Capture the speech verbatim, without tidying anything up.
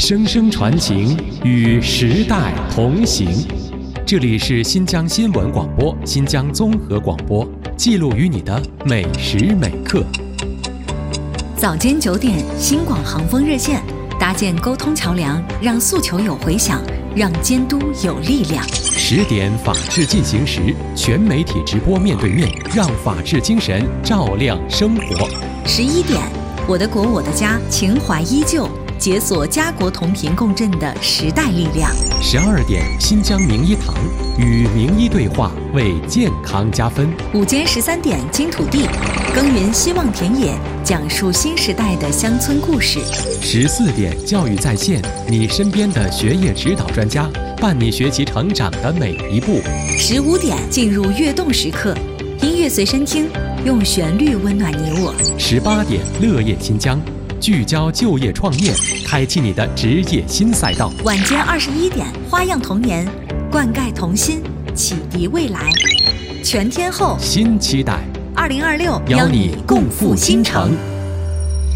声声传情，与时代同行。这里是新疆新闻广播、新疆综合广播，记录于你的每时每刻。 早间九点，新广航风热线搭建沟通桥梁，让诉求有回响，让监督有力量。 十点，法治进行时，全媒体直播面对面，让法治精神照亮生活。 十一点，我的国我的家，情怀依旧，解锁家国同频共振的时代力量。 十二点，新疆名医堂与名医对话，为健康加分。 午间十三点，金土地耕耘希望田野，讲述新时代的乡村故事。 十四点，教育在线，你身边的学业指导专家，伴你学习成长的每一步。 十五点，进入跃动时刻，音乐随身听，用旋律温暖你我。 十八点，乐业新疆，聚焦就业创业，开启你的职业新赛道。 晚间二十一点，花样童年，灌溉童心，启迪未来。全天候新期待， 二零二六邀你共赴新城。